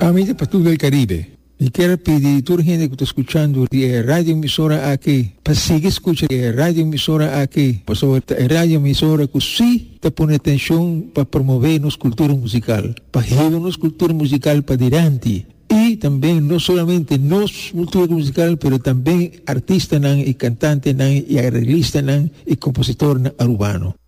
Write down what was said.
Amici per tutto il Caribe, mi quiero pedir a la gente que está escuchando la radio emisora aquí, para seguir escuchando la radio emisora aquí, por sobre la radio emisora que sí te pone atención para promover nuestra cultura musical, para llevar nuestra cultura musical para adelante. Y también no solamente nuestra cultura musical, pero también artistas y cantantes y arreglistas y compositores urbanos.